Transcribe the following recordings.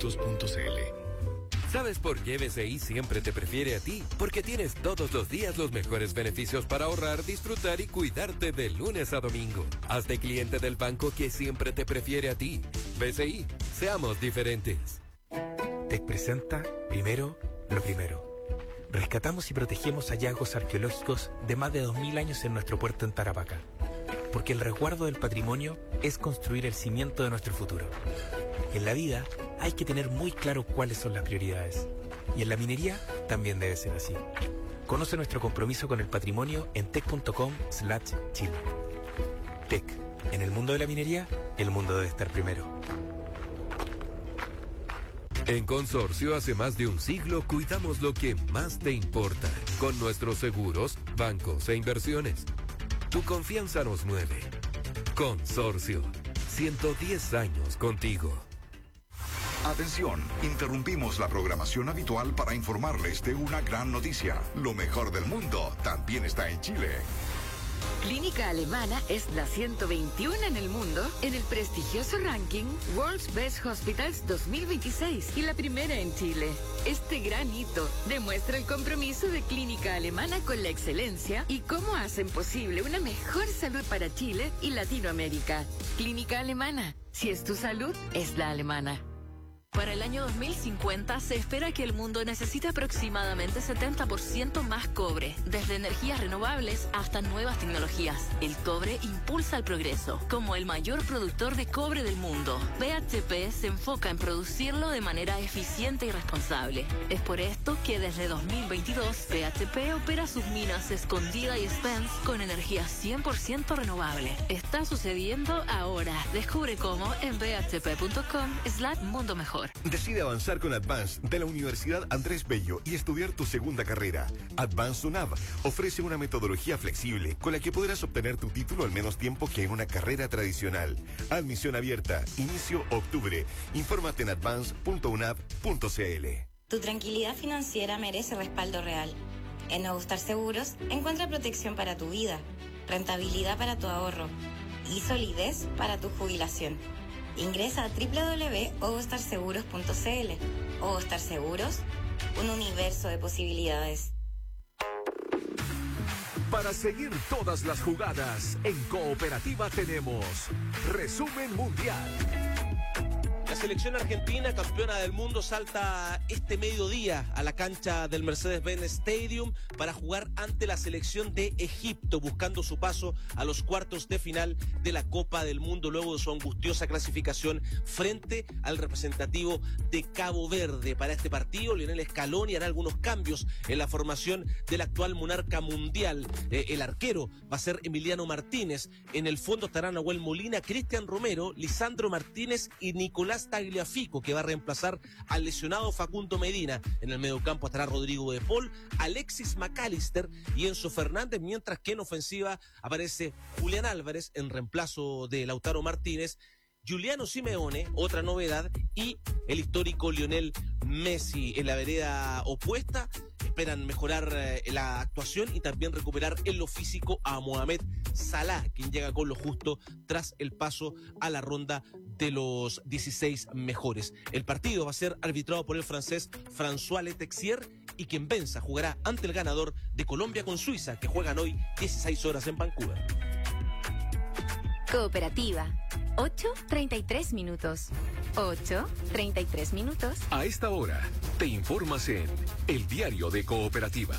BCIPuntos.cl. ¿Sabes por qué BCI siempre te prefiere a ti? Porque tienes todos los días los mejores beneficios para ahorrar, disfrutar y cuidarte de lunes a domingo. Hazte cliente del banco que siempre te prefiere a ti. BCI, seamos diferentes. TEC presenta Primero lo Primero. Rescatamos y protegemos hallazgos arqueológicos de más de 2000 años en nuestro puerto en Tarapacá. Porque el resguardo del patrimonio es construir el cimiento de nuestro futuro. En la vida hay que tener muy claro cuáles son las prioridades. Y en la minería también debe ser así. Conoce nuestro compromiso con el patrimonio en tec.com/Chile. TEC. En el mundo de la minería, el mundo debe estar primero. En Consorcio, hace más de un siglo, cuidamos lo que más te importa. Con nuestros seguros, bancos e inversiones. Tu confianza nos mueve. Consorcio. 110 años contigo. Atención, interrumpimos la programación habitual para informarles de una gran noticia. Lo mejor del mundo también está en Chile. Clínica Alemana es la 121 en el mundo en el prestigioso ranking World's Best Hospitals 2026 y la primera en Chile. Este gran hito demuestra el compromiso de Clínica Alemana con la excelencia y cómo hacen posible una mejor salud para Chile y Latinoamérica. Clínica Alemana, si es tu salud, es la alemana. Para el año 2050 se espera que el mundo necesite aproximadamente 70% más cobre, desde energías renovables hasta nuevas tecnologías. El cobre impulsa el progreso. Como el mayor productor de cobre del mundo, BHP se enfoca en producirlo de manera eficiente y responsable. Es por esto que desde 2022 BHP opera sus minas Escondida y Spence con energía 100% renovable. Está sucediendo ahora. Descubre cómo en bhp.com/mundo mejor. Decide avanzar con Advance de la Universidad Andrés Bello y estudiar tu segunda carrera. Advance UNAV ofrece una metodología flexible con la que podrás obtener tu título al menos tiempo que en una carrera tradicional. Admisión abierta, inicio octubre. Infórmate en advance.unav.cl. Tu tranquilidad financiera merece respaldo real. En Nuevo Star Seguros encuentra protección para tu vida, rentabilidad para tu ahorro y solidez para tu jubilación. Ingresa a www.ovostarseguros.cl. Ovostar Seguros, un universo de posibilidades. Para seguir todas las jugadas, en Cooperativa tenemos Resumen Mundial. La selección argentina, campeona del mundo, salta este mediodía a la cancha del Mercedes-Benz Stadium para jugar ante la selección de Egipto, buscando su paso a los cuartos de final de la Copa del Mundo, luego de su angustiosa clasificación frente al representativo de Cabo Verde. Para este partido, Lionel Scaloni hará algunos cambios en la formación del actual monarca mundial. El arquero va a ser Emiliano Martínez. En el fondo estarán Nahuel Molina, Cristian Romero, Lisandro Martínez y Nicolás Tagliafico, que va a reemplazar al lesionado Facundo Medina. En el mediocampo estará Rodrigo de Paul, Alexis McAllister y Enzo Fernández, mientras que en ofensiva aparece Julián Álvarez en reemplazo de Lautaro Martínez, Giuliano Simeone, otra novedad, y el histórico Lionel Messi. En la vereda opuesta esperan mejorar la actuación y también recuperar en lo físico a Mohamed Salah, quien llega con lo justo tras el paso a la ronda de los 16 mejores. El partido va a ser arbitrado por el francés François Letexier y quien venza jugará ante el ganador de Colombia con Suiza, que juegan hoy 16 horas en Vancouver. Cooperativa. 8:33 minutos. 8:33 minutos. A esta hora, te informas en El Diario de Cooperativa.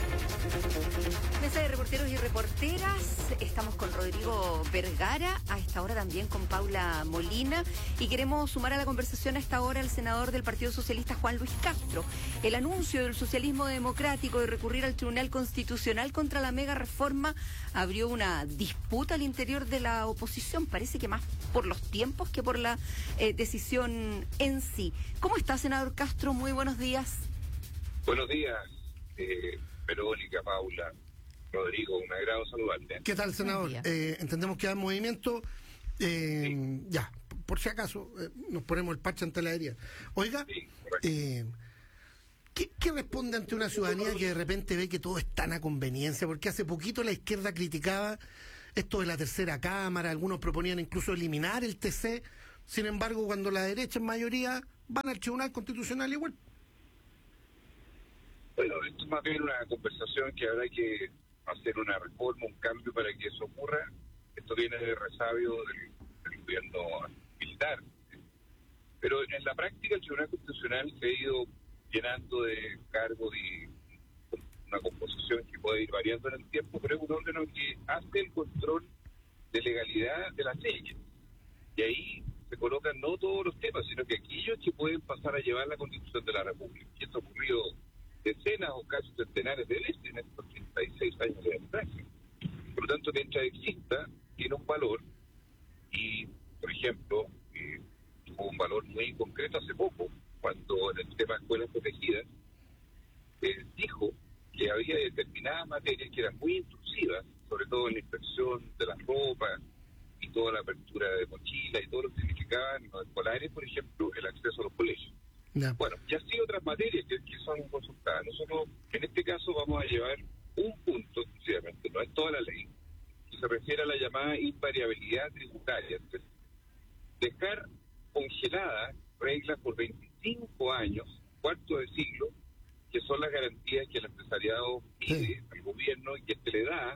Mesa de reporteros y reporteras, estamos con Rodrigo Vergara, a esta hora también con Paula Molina, y queremos sumar a la conversación a esta hora al senador del Partido Socialista, Juan Luis Castro. El anuncio del socialismo democrático de recurrir al Tribunal Constitucional contra la mega reforma abrió una disputa al interior de la oposición, parece que más por los tiempos que por la decisión en sí. ¿Cómo está, senador Castro? Muy buenos días. Buenos días, Verónica, Paula, Rodrigo, un agrado saludarte. ¿Qué tal, senador? Entendemos que hay movimiento. Sí. Ya, por si acaso, nos ponemos el parche ante la herida. Oiga, sí, ¿qué responde ante una ciudadanía que de repente ve que todo es tan a conveniencia? Porque hace poquito la izquierda criticaba esto de la tercera cámara, algunos proponían incluso eliminar el TC, Sin embargo, cuando la derecha es mayoría, van al Tribunal Constitucional igual. Bueno, esto es más bien una conversación que habrá que hacer una reforma, un cambio para que eso ocurra. Esto viene de resabio del gobierno militar. Pero en la práctica el Tribunal Constitucional se ha ido llenando de cargos y una composición que puede ir variando en el tiempo, pero es un órgano que hace el control de legalidad de las leyes. Y ahí se colocan no todos los temas, sino que aquellos que pueden pasar a llevar la Constitución de la República. Y esto ha ocurrido decenas o casi centenares de veces en estos 36 años de democracia. Por lo tanto, mientras exista, tiene un valor y, por ejemplo, tuvo un valor muy concreto hace poco, cuando en el tema de escuelas protegidas dijo que había determinadas materias que eran muy intrusivas, sobre todo en la inspección de las ropas y toda la apertura de mochilas y todo lo que significaban los escolares, por ejemplo, el acceso a los colegios. No. Bueno, y así otras materias que son consultadas. Nosotros, en este caso, vamos a llevar un punto exclusivamente, no es toda la ley, que se refiere a la llamada invariabilidad tributaria. Entonces, dejar congeladas reglas por 25 años, cuarto de siglo, que son las garantías que el empresariado pide al gobierno y que se le da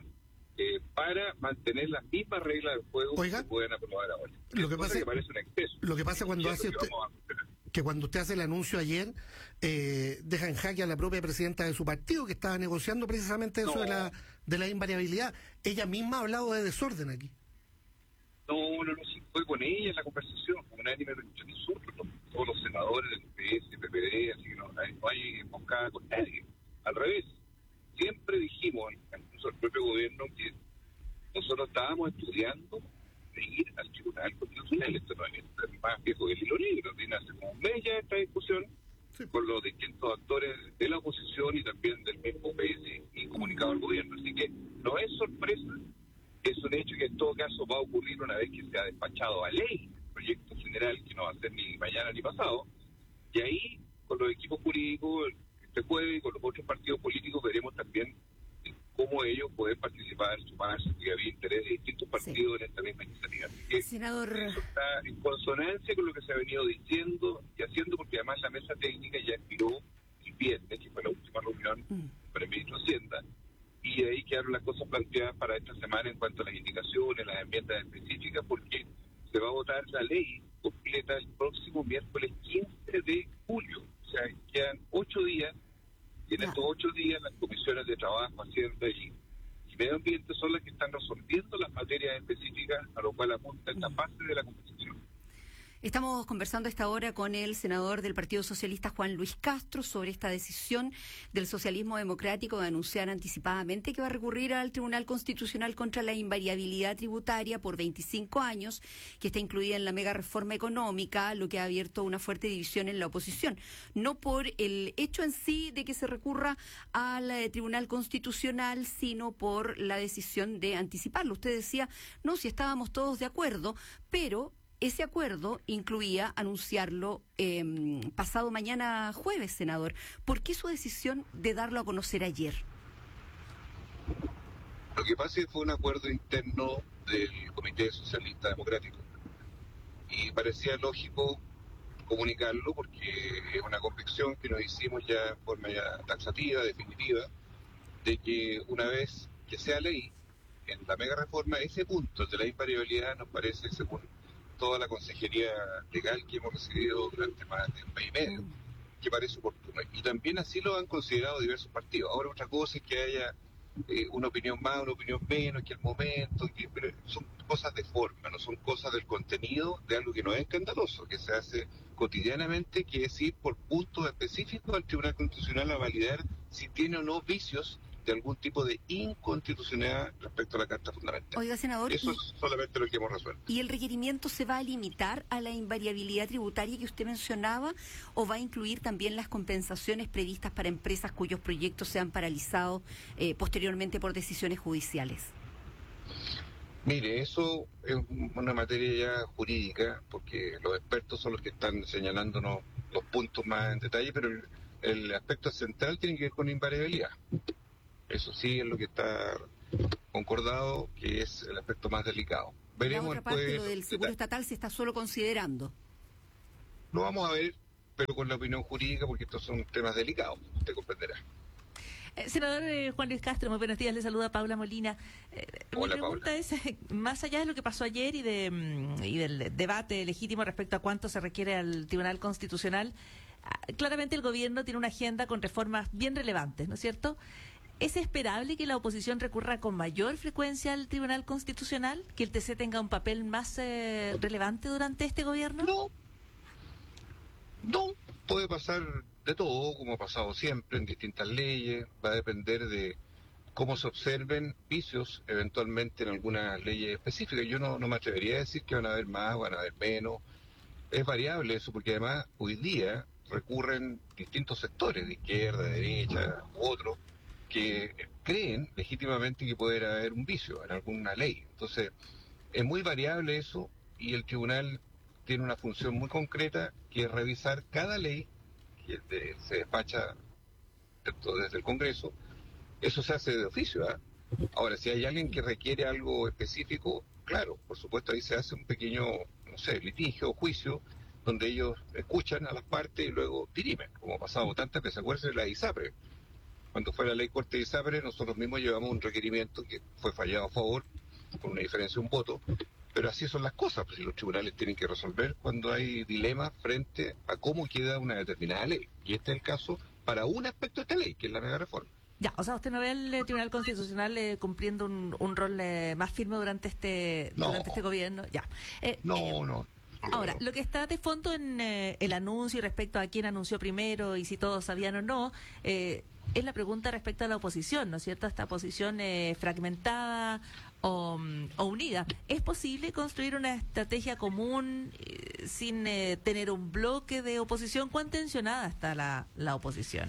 para mantener las mismas reglas del juego que se pueden aprobar ahora. Lo que pasa, que parece un exceso. Lo que pasa cuando hace usted, que cuando usted hace el anuncio ayer, deja en jaque a la propia presidenta de su partido, que estaba negociando precisamente eso de la invariabilidad. Ella misma ha hablado de desorden aquí. No, sí, fue con ella en la conversación, con unánime de nosotros, todos los senadores del PS, PPD, así que no hay emboscada con nadie. Al revés, siempre dijimos, incluso el propio gobierno, que nosotros estábamos estudiando de ir al Tribunal Constitucional. Esto no es más viejo que el hilo negro, tiene hace como un mes ya esta discusión con los distintos actores de la oposición y también del mismo PS y comunicado al gobierno. Así que no es sorpresa, es un hecho que en todo caso va a ocurrir una vez que se ha despachado a ley el proyecto general, que no va a ser ni mañana ni pasado, y ahí con los equipos jurídicos este jueves y con los otros partidos políticos veremos también cómo ellos pueden participar, sumarse, que había interés de distintos partidos en esta misma iniciativa. Así que senador, eso está en consonancia con lo que se ha venido diciendo y haciendo, porque además la mesa técnica ya expiró el viernes, que fue la última reunión con el ministro de Hacienda, y de ahí quedaron las cosas planteadas para esta semana en cuanto a las indicaciones, las enmiendas específicas, porque se va a votar la ley completa el próximo miércoles 15 de julio. O sea, quedan 8 días, y en estos 8 días las comisiones de trabajo, Hacienda y medio ambiente son las que están resolviendo las materias específicas a lo cual apunta esta parte de la conversación. Estamos conversando a esta hora con el senador del Partido Socialista, Juan Luis Castro, sobre esta decisión del socialismo democrático de anunciar anticipadamente que va a recurrir al Tribunal Constitucional contra la invariabilidad tributaria por 25 años, que está incluida en la mega reforma económica, lo que ha abierto una fuerte división en la oposición. No por el hecho en sí de que se recurra al Tribunal Constitucional, sino por la decisión de anticiparlo. Usted decía, no, si estábamos todos de acuerdo, pero ese acuerdo incluía anunciarlo pasado mañana jueves, senador. ¿Por qué su decisión de darlo a conocer ayer? Lo que pasa es que fue un acuerdo interno del Comité Socialista Democrático y parecía lógico comunicarlo porque es una convicción que nos hicimos ya en forma ya taxativa, definitiva, de que una vez que sea ley en la mega reforma, ese punto de la invariabilidad nos parece, según toda la consejería legal que hemos recibido durante más de un mes y medio, que parece oportuno. Y también así lo han considerado diversos partidos. Ahora otra cosa es que haya una opinión más, una opinión menos, que el momento, pero son cosas de forma, no son cosas del contenido de algo que no es escandaloso, que se hace cotidianamente, que es ir por puntos específicos al Tribunal Constitucional a validar si tiene o no vicios de algún tipo de inconstitucionalidad respecto a la Carta Fundamental. Oiga, senador, eso es solamente lo que hemos resuelto. ¿Y el requerimiento se va a limitar a la invariabilidad tributaria que usted mencionaba o va a incluir también las compensaciones previstas para empresas cuyos proyectos sean paralizados posteriormente por decisiones judiciales? Mire, eso es una materia ya jurídica, porque los expertos son los que están señalándonos los puntos más en detalle, pero el aspecto central tiene que ver con invariabilidad. Eso sí es lo que está concordado, que es el aspecto más delicado. La otra parte, lo del seguro estatal, se está solo considerando. Lo vamos a ver, pero con la opinión jurídica, porque estos son temas delicados, usted comprenderá. Senador Juan Luis Castro, muy buenos días, le saluda Paula Molina. Mi pregunta es, más allá de lo que pasó ayer y del debate legítimo respecto a cuánto se requiere al Tribunal Constitucional, claramente el gobierno tiene una agenda con reformas bien relevantes, ¿no es cierto? ¿Es esperable que la oposición recurra con mayor frecuencia al Tribunal Constitucional? ¿Que el TC tenga un papel más relevante durante este gobierno? No, puede pasar de todo, como ha pasado siempre en distintas leyes. Va a depender de cómo se observen vicios eventualmente en algunas leyes específicas. Yo no me atrevería a decir que van a haber más, van a haber menos. Es variable eso, porque además hoy día recurren distintos sectores, de izquierda, de derecha, u otros, que creen legítimamente que puede haber un vicio en alguna ley. Entonces, es muy variable eso, y el tribunal tiene una función muy concreta, que es revisar cada ley que se despacha desde el Congreso. Eso se hace de oficio, ¿eh? Ahora, si hay alguien que requiere algo específico, claro, por supuesto, ahí se hace un pequeño, no sé, litigio o juicio, donde ellos escuchan a las partes y luego dirimen, como ha pasado tantas veces. Acuérdense de la ISAPRE. Cuando fue la ley corte de ISAPRE, nosotros mismos llevamos un requerimiento que fue fallado a favor, con una diferencia de un voto, pero así son las cosas, pues, y los tribunales tienen que resolver cuando hay dilemas frente a cómo queda una determinada ley. Y este es el caso para un aspecto de esta ley, que es la mega reforma. Ya, o sea, ¿usted no ve al Tribunal Constitucional cumpliendo un rol más firme durante este gobierno? Ya. No. Ahora, lo que está de fondo en el anuncio y respecto a quién anunció primero y si todos sabían o no, es la pregunta respecto a la oposición, ¿no es cierto? Esta oposición fragmentada o unida. ¿Es posible construir una estrategia común sin tener un bloque de oposición? ¿Cuán tensionada está la oposición?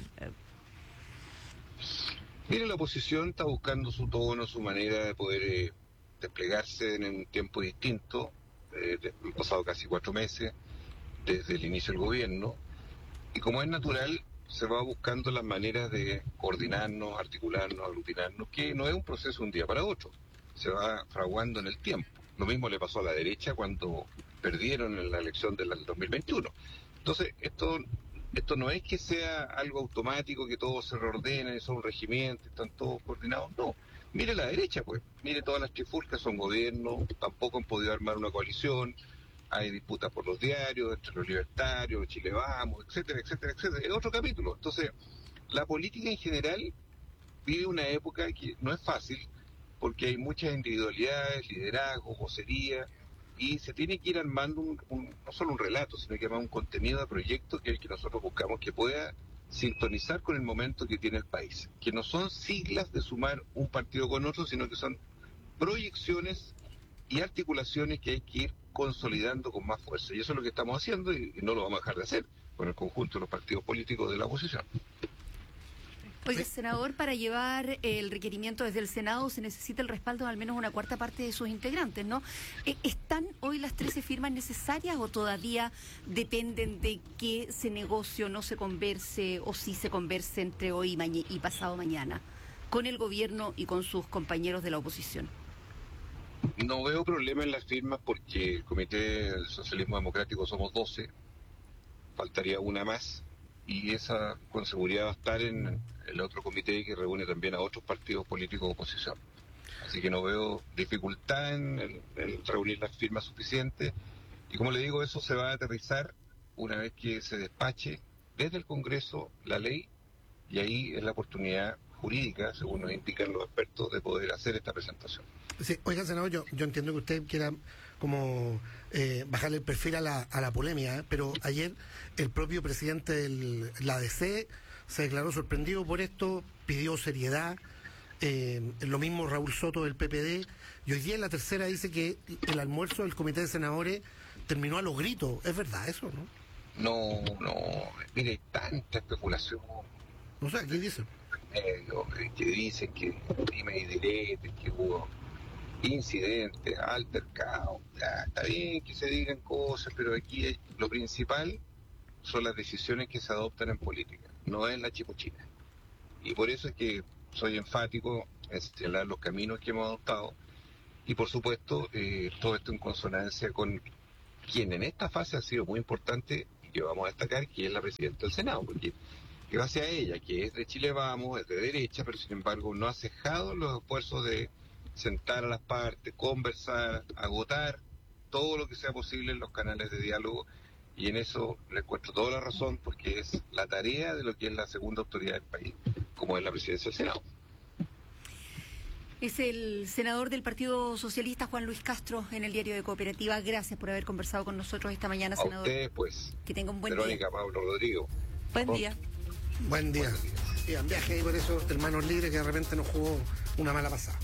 Mire, la oposición está buscando su tono, su manera de poder desplegarse en un tiempo distinto. Han pasado casi 4 meses desde el inicio del gobierno, y como es natural, se va buscando las maneras de coordinarnos, articularnos, aglutinarnos, que no es un proceso de un día para otro, se va fraguando en el tiempo. Lo mismo le pasó a la derecha cuando perdieron en la elección del 2021. Entonces, esto no es que sea algo automático, que todo se reordena, es un regimiento, están todos coordinados, no. Mire la derecha, pues, mire todas las trifulcas, son gobiernos, tampoco han podido armar una coalición, hay disputas por los diarios, entre los libertarios, los Chile Vamos, etcétera, etcétera, etcétera. Es otro capítulo. Entonces, la política en general vive una época que no es fácil, porque hay muchas individualidades, liderazgo, vocería, y se tiene que ir armando no solo un relato, sino que armar un contenido de proyecto que es el que nosotros buscamos, que pueda sintonizar con el momento que tiene el país, que no son siglas de sumar un partido con otro, sino que son proyecciones y articulaciones que hay que ir consolidando con más fuerza. Y eso es lo que estamos haciendo, y no lo vamos a dejar de hacer con el conjunto de los partidos políticos de la oposición. Oye, senador, para llevar el requerimiento desde el Senado se necesita el respaldo de al menos una cuarta parte de sus integrantes, ¿no? ¿Están hoy las 13 firmas necesarias o todavía dependen de que se negocie o no se converse, o si se converse entre hoy y pasado mañana con el gobierno y con sus compañeros de la oposición? No veo problema en las firmas, porque el Comité del Socialismo Democrático somos 12, faltaría una más, y esa con seguridad va a estar en el otro comité que reúne también a otros partidos políticos de oposición. Así que no veo dificultad en reunir las firmas suficientes, y como le digo, eso se va a aterrizar una vez que se despache desde el Congreso la ley, y ahí es la oportunidad jurídica, según nos indican los expertos, de poder hacer esta presentación. Sí, oiga, senador, yo entiendo que usted quiera como bajarle el perfil a la polémica, pero ayer el propio presidente de la ADC se declaró sorprendido por esto, pidió seriedad, lo mismo Raúl Soto del PPD, y hoy día en la tercera dice que el almuerzo del Comité de Senadores terminó a los gritos. ¿Es verdad eso, no? No, mire, hay tanta especulación. No sé, ¿qué dicen? Que dicen que dime y diretes, que hubo incidentes, altercados. Está bien que se digan cosas, pero aquí lo principal son las decisiones que se adoptan en política, no es la chipuchina. Y por eso es que soy enfático en señalar los caminos que hemos adoptado, y por supuesto todo esto en consonancia con quien en esta fase ha sido muy importante y que vamos a destacar, que es la presidenta del Senado, porque gracias a ella, que es de Chile Vamos, es de derecha, pero sin embargo no ha cejado los esfuerzos de sentar a las partes, conversar, agotar todo lo que sea posible en los canales de diálogo, y en eso le encuentro toda la razón, porque es la tarea de lo que es la segunda autoridad del país, como es la presidencia del Senado. Es el senador del Partido Socialista, Juan Luis Castro, en el Diario de Cooperativa. Gracias por haber conversado con nosotros esta mañana, senador. A ustedes, pues. Que tenga un buen Verónica, día. Pablo, Rodrigo. Buen día. Buen día. Iban viaje y por eso hermanos libres que de repente nos jugó una mala pasada.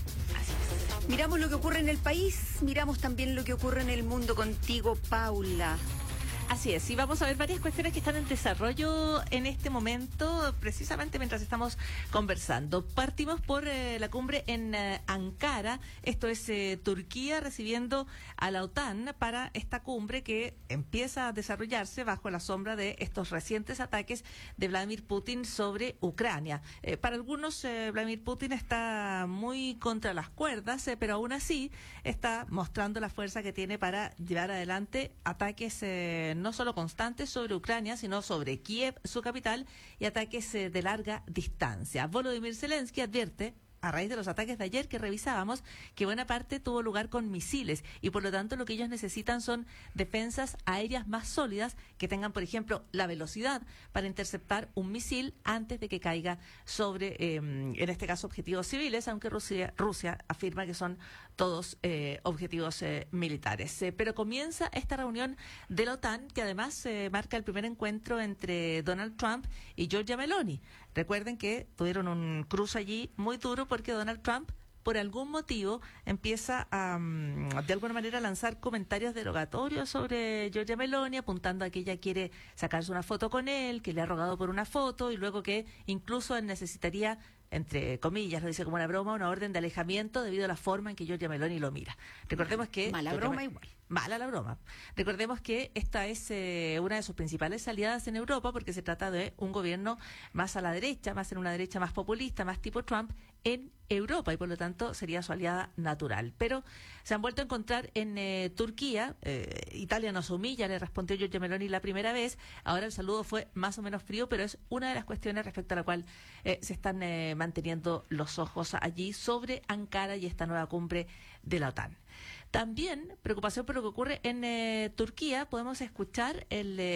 Miramos lo que ocurre en el país, miramos también lo que ocurre en el mundo contigo, Paula. Así es, y vamos a ver varias cuestiones que están en desarrollo en este momento, precisamente mientras estamos conversando. Partimos por la cumbre en Ankara, esto es Turquía recibiendo a la OTAN para esta cumbre que empieza a desarrollarse bajo la sombra de estos recientes ataques de Vladimir Putin sobre Ucrania. Para algunos, Vladimir Putin está muy contra las cuerdas, pero aún así está mostrando la fuerza que tiene para llevar adelante ataques no solo constantes sobre Ucrania, sino sobre Kiev, su capital, y ataques de larga distancia. Volodymyr Zelensky advierte, a raíz de los ataques de ayer que revisábamos, que buena parte tuvo lugar con misiles y por lo tanto lo que ellos necesitan son defensas aéreas más sólidas que tengan, por ejemplo, la velocidad para interceptar un misil antes de que caiga sobre, en este caso, objetivos civiles, aunque Rusia afirma que son todos objetivos militares. Pero comienza esta reunión de la OTAN que además marca el primer encuentro entre Donald Trump y Giorgia Meloni. Recuerden que tuvieron un cruce allí muy duro porque Donald Trump, por algún motivo, empieza a, de alguna manera, lanzar comentarios derogatorios sobre Giorgia Meloni, apuntando a que ella quiere sacarse una foto con él, que le ha rogado por una foto y luego que incluso él necesitaría, entre comillas, lo dice como una broma, una orden de alejamiento debido a la forma en que Giorgia Meloni lo mira. Recordemos que... Mala broma igual. Mala la broma. Recordemos que esta es una de sus principales aliadas en Europa porque se trata de un gobierno más a la derecha, más en una derecha más populista, más tipo Trump en Europa y por lo tanto sería su aliada natural. Pero se han vuelto a encontrar en Turquía. Italia nos humilla, le respondió Giorgia Meloni la primera vez. Ahora el saludo fue más o menos frío, pero es una de las cuestiones respecto a la cual se están manteniendo los ojos allí sobre Ankara y esta nueva cumbre de la OTAN. También preocupación por lo que ocurre en Turquía. Podemos escuchar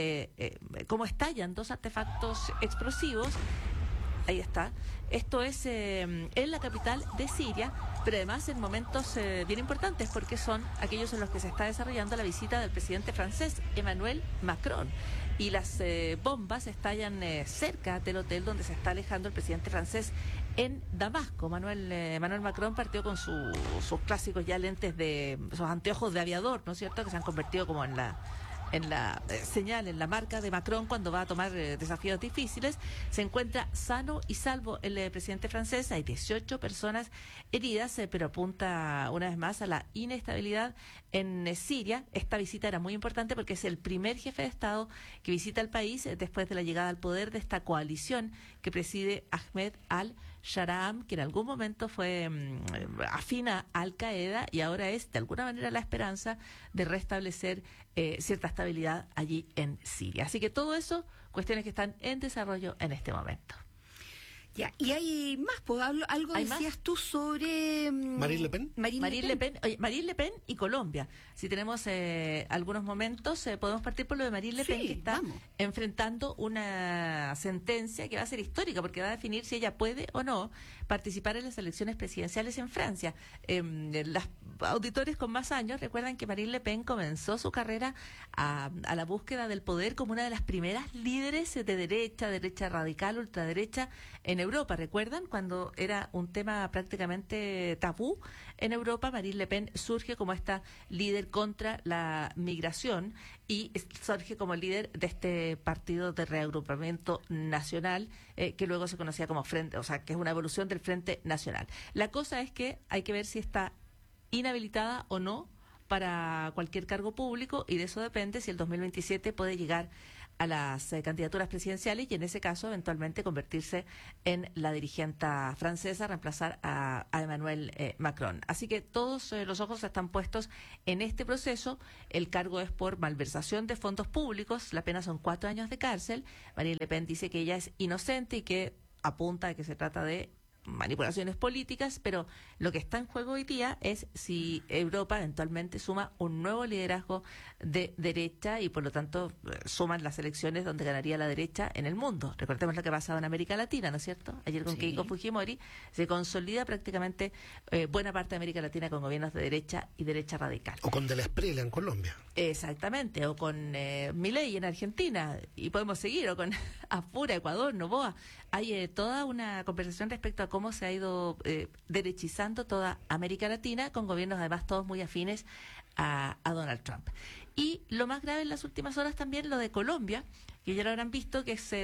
cómo estallan dos artefactos explosivos. Ahí está. Esto es en la capital de Siria, pero además en momentos bien importantes porque son aquellos en los que se está desarrollando la visita del presidente francés, Emmanuel Macron. Y las bombas estallan cerca del hotel donde se está alejando el presidente francés en Damasco. Manuel Macron partió con sus clásicos ya lentes sus anteojos de aviador, ¿no es cierto?, que se han convertido como en la señal, en la marca de Macron cuando va a tomar desafíos difíciles. Se encuentra sano y salvo el presidente francés. Hay 18 personas heridas, pero apunta una vez más a la inestabilidad en Siria. Esta visita era muy importante porque es el primer jefe de Estado que visita el país después de la llegada al poder de esta coalición que preside Ahmed al-Sharam, que en algún momento fue afín a Al-Qaeda y ahora es de alguna manera la esperanza de restablecer cierta estabilidad allí en Siria. Así que todo eso, cuestiones que están en desarrollo en este momento. Ya, y hay más, pues algo decías más tú sobre Marine Le Pen. Marine Le Pen y Colombia. Si tenemos algunos momentos, podemos partir por lo de Marine Le Pen, que está enfrentando una sentencia que va a ser histórica porque va a definir si ella puede o no participar en las elecciones presidenciales en Francia. Los auditores con más años recuerdan que Marine Le Pen comenzó su carrera a la búsqueda del poder como una de las primeras líderes de derecha radical, ultraderecha en Europa. ¿Recuerdan? Cuando era un tema prácticamente tabú en Europa, Marine Le Pen surge como esta líder contra la migración y surge como líder de este partido de reagrupamiento nacional que luego se conocía como Frente, o sea, que es una evolución del Frente Nacional. La cosa es que hay que ver si está inhabilitada o no para cualquier cargo público y de eso depende si el 2027 puede llegar a las candidaturas presidenciales y en ese caso eventualmente convertirse en la dirigente francesa, reemplazar a Emmanuel Macron. Así que todos los ojos están puestos en este proceso. El cargo es por malversación de fondos públicos, la pena son 4 años de cárcel. Marine Le Pen dice que ella es inocente y que apunta a que se trata de manipulaciones políticas, pero lo que está en juego hoy día es si Europa eventualmente suma un nuevo liderazgo de derecha y por lo tanto suman las elecciones donde ganaría la derecha en el mundo. Recordemos lo que ha pasado en América Latina, ¿no es cierto? Ayer con Keiko Fujimori se consolida prácticamente buena parte de América Latina con gobiernos de derecha y derecha radical. O con De la Espriella en Colombia. Exactamente, o con Milei en Argentina, y podemos seguir, o con Apura, Ecuador, Noboa. Hay toda una conversación respecto a cómo se ha ido derechizando toda América Latina, con gobiernos además todos muy afines a Donald Trump. Y lo más grave en las últimas horas también lo de Colombia, que ya lo habrán visto, que es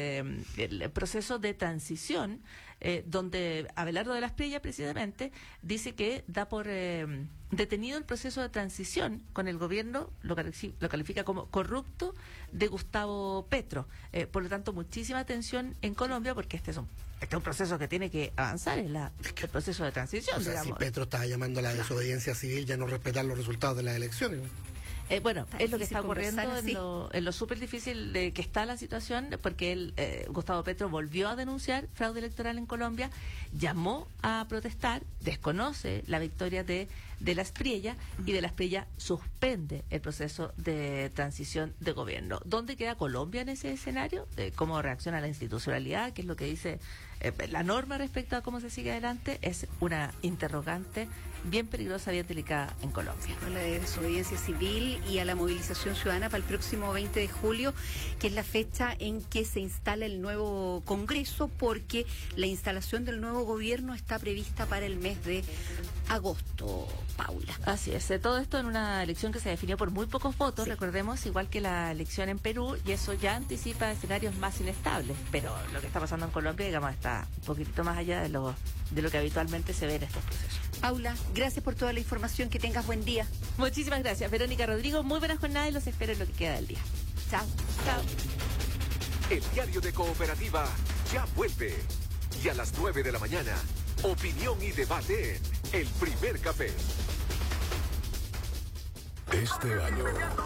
el proceso de transición, donde Abelardo de la Espriella precisamente dice que da por detenido el proceso de transición con el gobierno, lo califica como corrupto, de Gustavo Petro. Por lo tanto, muchísima atención en Colombia, porque este es un proceso que tiene que avanzar, es el proceso de transición. O sea, digamos. si Petro está llamando a la desobediencia civil, ya no respetar los resultados de las elecciones. Bueno, es lo que está ocurriendo en lo súper difícil que está la situación, porque Gustavo Petro volvió a denunciar fraude electoral en Colombia, llamó a protestar, desconoce la victoria de la Espriella y de la Espriella suspende el proceso de transición de gobierno. ¿Dónde queda Colombia en ese escenario? ¿Cómo reacciona la institucionalidad? ¿Qué es lo que dice la norma respecto a cómo se sigue adelante? Es una interrogante bien peligrosa, bien delicada en Colombia. A la desobediencia civil y a la movilización ciudadana para el próximo 20 de julio, que es la fecha en que se instala el nuevo Congreso, porque la instalación del nuevo gobierno está prevista para el mes de agosto, Paula. Así es, todo esto en una elección que se definió por muy pocos votos, recordemos, igual que la elección en Perú, y eso ya anticipa escenarios más inestables, pero lo que está pasando en Colombia, digamos, está un poquitito más allá de lo que habitualmente se ve en estos procesos. Paula, gracias por toda la información, que tengas buen día. Muchísimas gracias, Verónica Rodrigo, muy buena jornada y los espero en lo que queda del día. Chao. Chao. El diario de Cooperativa ya vuelve. Y a las 9 de la mañana, opinión y debate en El Primer Café. Este año,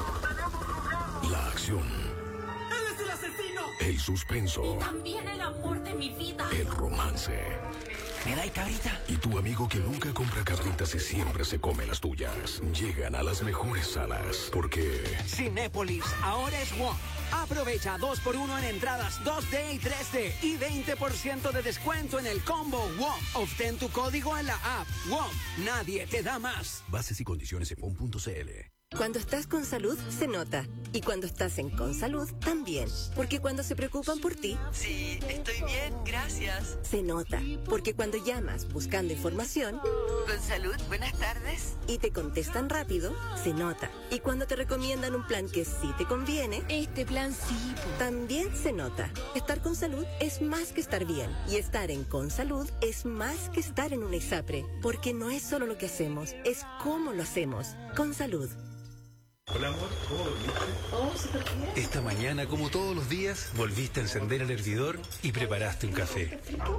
la acción, ¡Él es el asesino! el suspenso, Y también el amor de mi vida. el romance. ¿Me da cabrita? Y tu amigo que nunca compra cabritas y siempre se come las tuyas. Llegan a las mejores salas porque Cinépolis ahora es WOM. Aprovecha 2x1 en entradas 2D y 3D y 20% de descuento en el combo WOM. Obtén tu código en la app WOM. Nadie te da más. bases y condiciones en WOM.cl. Cuando estás con salud, se nota. Y cuando estás en Consalud, también. Porque cuando se preocupan por ti... Sí, estoy bien, gracias. Se nota. Porque cuando llamas buscando información... Consalud, buenas tardes. Y te contestan rápido, se nota. Y cuando te recomiendan un plan que sí te conviene... Este plan sí. También se nota. Estar con salud es más que estar bien. Y estar en Consalud es más que estar en un ISAPRE. Porque no es solo lo que hacemos, es cómo lo hacemos. Consalud. Hola amor, ¿cómo dormiste? Oh, súper bien. Esta mañana, como todos los días, volviste a encender el hervidor y preparaste un café.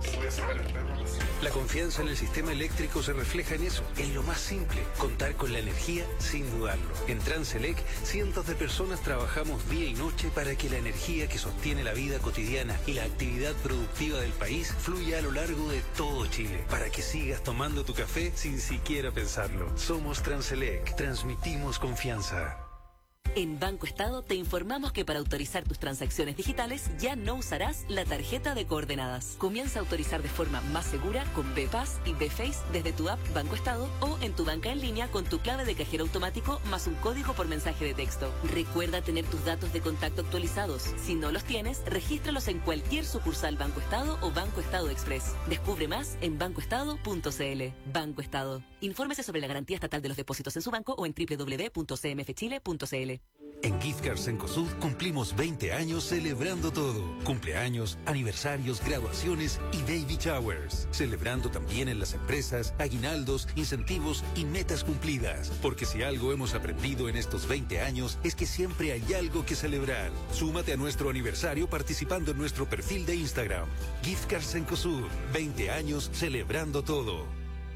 La confianza en el sistema eléctrico se refleja en eso, en lo más simple, contar con la energía sin dudarlo. En Transelec, cientos de personas trabajamos día y noche para que la energía que sostiene la vida cotidiana y la actividad productiva del país fluya a lo largo de todo Chile, para que sigas tomando tu café sin siquiera pensarlo. Somos Transelec, transmitimos confianza. En Banco Estado te informamos que para autorizar tus transacciones digitales ya no usarás la tarjeta de coordenadas. Comienza a autorizar de forma más segura con BPass y BFace desde tu app Banco Estado o en tu banca en línea con tu clave de cajero automático más un código por mensaje de texto. Recuerda tener tus datos de contacto actualizados. Si no los tienes, regístralos en cualquier sucursal Banco Estado o Banco Estado Express. Descubre más en bancoestado.cl. Banco Estado. Infórmese sobre la garantía estatal de los depósitos en su banco o en www.cmfchile.cl. En Gift Cards Cencosud cumplimos 20 años celebrando todo. Cumpleaños, aniversarios, graduaciones y baby showers. Celebrando también en las empresas, aguinaldos, incentivos y metas cumplidas. Porque si algo hemos aprendido en estos 20 años es que siempre hay algo que celebrar. Súmate a nuestro aniversario participando en nuestro perfil de Instagram. Gift Cards Cencosud, 20 años celebrando todo.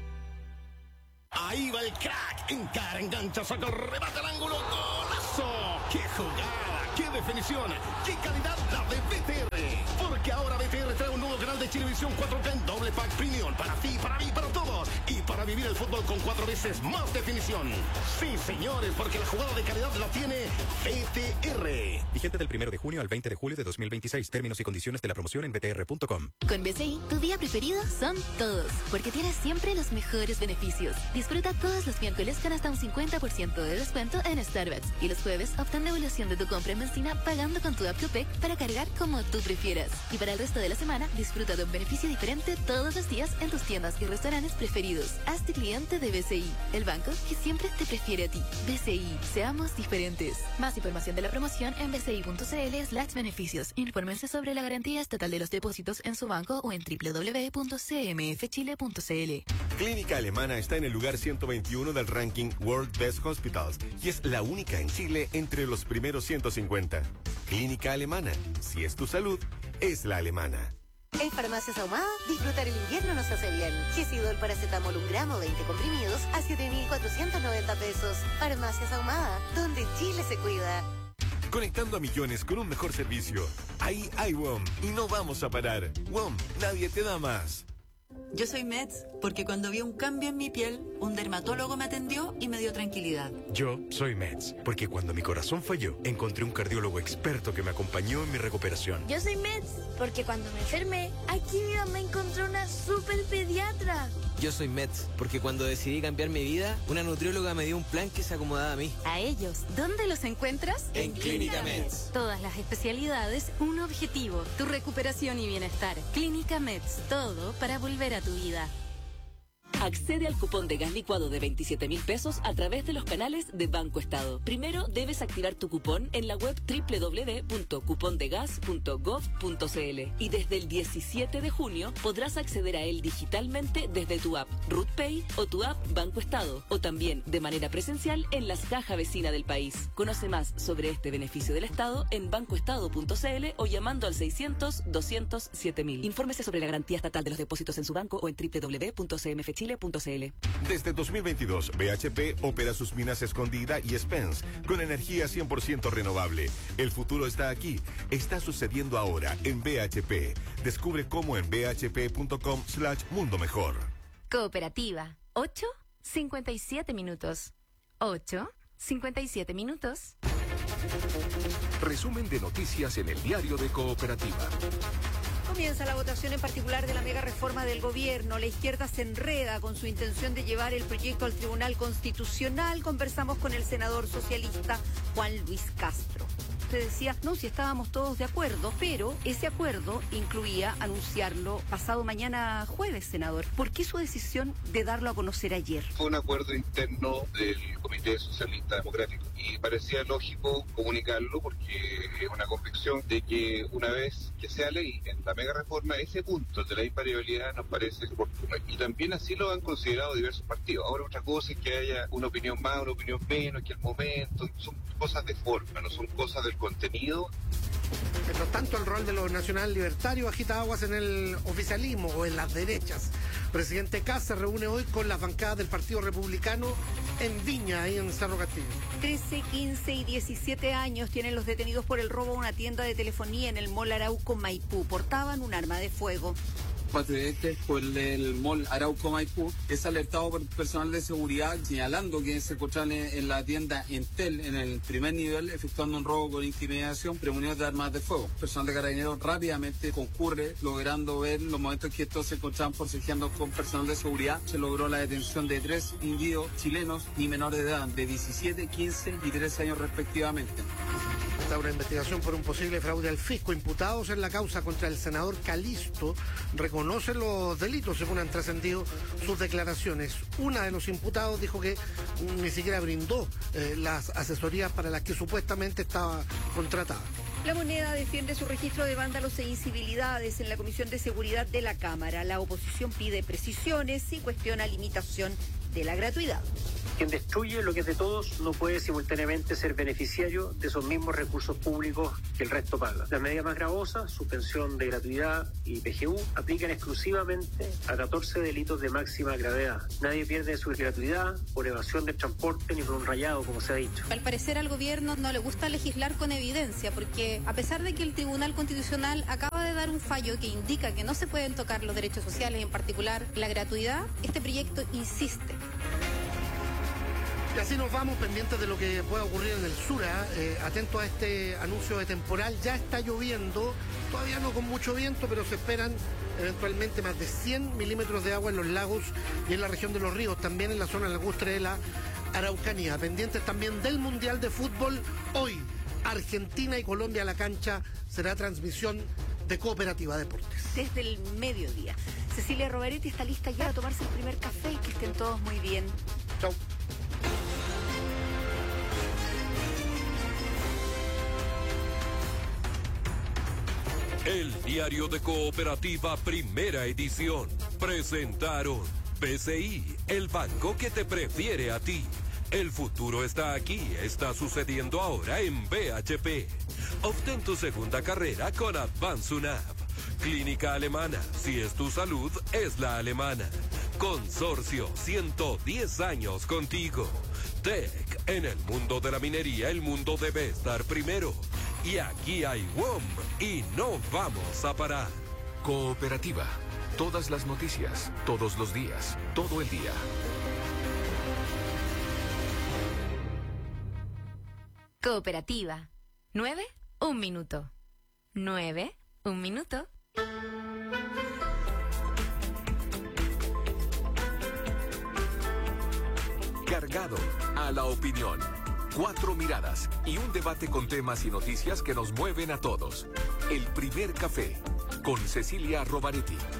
Ahí va el crack, encara, engancha, saca, remata al ángulo, golazo. ¡Qué jugada! ¡Qué definición! ¡Qué calidad la de BTR! Porque ahora BTR trae un nuevo canal de Chilevisión 4K en doble pack premium para ti, para mí, para todos. Y para vivir el fútbol con 4 veces más definición. Sí, señores, porque la jugada de calidad la tiene BTR. Vigente del 1 de junio al 20 de julio de 2026. Términos y condiciones de la promoción en btr.com. Con BCI, tu día preferido son todos, porque tienes siempre los mejores beneficios. Disfruta todos los miércoles con hasta un 50% de descuento en Starbucks. Y los jueves obtén devolución de tu compra en benzina pagando con tu app Copec para cargar como tú prefieras. Y para el resto de la semana, disfruta de un beneficio diferente todos los días en tus tiendas y restaurantes preferidos. Hazte cliente de BCI, el banco que siempre te prefiere a ti. BCI, seamos diferentes. Más información de la promoción en bci.cl/beneficios. Infórmense sobre la garantía estatal de los depósitos en su banco o en www.cmfchile.cl. Clínica Alemana está en el lugar 121 del ranking World Best Hospitals y es la única en Chile entre los primeros 150. Clínica Alemana, si es tu salud, es la alemana. En Farmacias Ahumada, disfrutar el invierno nos hace bien. Gesidol paracetamol 1 gramo, 20 comprimidos a 7.490 pesos. Farmacias Ahumada, donde Chile se cuida. Conectando a millones con un mejor servicio. Ahí hay WOM y no vamos a parar. WOM, nadie te da más. Yo soy Meds porque cuando vi un cambio en mi piel, un dermatólogo me atendió y me dio tranquilidad. Yo soy Meds porque cuando mi corazón falló, encontré un cardiólogo experto que me acompañó en mi recuperación. Yo soy Meds porque cuando me enfermé, aquí mi mamá encontró una super pediatra. Yo soy Meds porque cuando decidí cambiar mi vida, una nutrióloga me dio un plan que se acomodaba a mí. A ellos, ¿dónde los encuentras? En Clínica Meds. Todas las especialidades, un objetivo, tu recuperación y bienestar. Clínica Meds, todo para volver a tu vida. Accede al cupón de gas licuado de 27.000 pesos a través de los canales de Banco Estado. Primero debes activar tu cupón en la web www.cupondegas.gov.cl y desde el 17 de junio podrás acceder a él digitalmente desde tu app RutPay o tu app Banco Estado o también de manera presencial en las cajas vecinas del país. Conoce más sobre este beneficio del Estado en bancoestado.cl o llamando al 600-200-7000. Infórmese sobre la garantía estatal de los depósitos en su banco o en www.cmfchile.cl. Desde 2022, BHP opera sus minas Escondida y Spence con energía 100% renovable. El futuro está aquí. Está sucediendo ahora en BHP. Descubre cómo en bhp.com/mundo mejor. Cooperativa. 8:57 minutos. 8:57 minutos. Resumen de noticias en el diario de Cooperativa. Comienza la votación en particular de la mega reforma del gobierno. La izquierda se enreda con su intención de llevar el proyecto al Tribunal Constitucional. Conversamos con el senador socialista Juan Luis Castro. Usted decía, no, si estábamos todos de acuerdo, pero ese acuerdo incluía anunciarlo pasado mañana jueves, senador. ¿Por qué su decisión de darlo a conocer ayer? Fue un acuerdo interno del Comité Socialista Democrático y parecía lógico comunicarlo porque es una convicción de que una vez que sea ley en la mega reforma, ese punto de la imparibilidad nos parece oportuno. Y también así lo han considerado diversos partidos. Ahora otra cosa es que haya una opinión más, una opinión menos, que el momento, son cosas de forma, no son cosas del contenido. Mientras tanto, el rol de los nacional libertarios agita aguas en el oficialismo o en las derechas. Presidente Kast se reúne hoy con las bancadas del Partido Republicano en Viña, ahí en Cerro Castillo. 13, 15 y 17 años tienen los detenidos por el robo a una tienda de telefonía en el Mall Arauco Maipú. Portaban un arma de fuego. 4 por el Mall Arauco Maipú es alertado por personal de seguridad señalando que se encontraban en la tienda Entel en el primer nivel efectuando un robo con intimidación premunidos de armas de fuego. Personal de Carabineros rápidamente concurre logrando ver los momentos que estos se encontraban forcejeando con personal de seguridad. Se logró la detención de 3 individuos chilenos y menores de edad de 17, 15 y 13 años respectivamente. Una investigación por un posible fraude al fisco. Imputados en la causa contra el senador Calisto, reconoce los delitos, según han trascendido sus declaraciones. Una de los imputados dijo que ni siquiera brindó las asesorías para las que supuestamente estaba contratada. La Moneda defiende su registro de vándalos e incivilidades en la Comisión de Seguridad de la Cámara. La oposición pide precisiones y cuestiona limitación de la gratuidad. Quien destruye lo que es de todos no puede simultáneamente ser beneficiario de esos mismos recursos públicos que el resto paga. Las medidas más gravosas, suspensión de gratuidad y PGU, aplican exclusivamente a 14 delitos de máxima gravedad. Nadie pierde su gratuidad por evasión del transporte ni por un rayado, como se ha dicho. Al parecer al gobierno no le gusta legislar con evidencia, porque a pesar de que el Tribunal Constitucional acaba de dar un fallo que indica que no se pueden tocar los derechos sociales, en particular la gratuidad, este proyecto insiste. Y así nos vamos, pendientes de lo que pueda ocurrir en el sur, atentos a este anuncio de temporal. Ya está lloviendo, todavía no con mucho viento, pero se esperan eventualmente más de 100 milímetros de agua en los lagos y en la región de los ríos, también en la zona lacustre de la Araucanía. Pendientes también del Mundial de Fútbol. Hoy, Argentina y Colombia a la cancha, será transmisión de Cooperativa Deportes. Desde el mediodía. Cecilia Roveretti está lista ya a tomarse el primer café y que estén todos muy bien. Chau. El diario de Cooperativa, primera edición. Presentaron BCI, el banco que te prefiere a ti. El futuro está aquí, está sucediendo ahora en BHP. Obtén tu segunda carrera con Advance UNAV. Clínica Alemana, si es tu salud, es la alemana. Consorcio, 110 años contigo. TEC, en el mundo de la minería, el mundo debe estar primero. Y aquí hay WOM y no vamos a parar. Cooperativa. Todas las noticias, todos los días, todo el día. Cooperativa. 9, 1 minuto. 9, 1 minuto. Cargado a la opinión. 4 miradas y un debate con temas y noticias que nos mueven a todos. El primer café con Cecilia Rovaretti.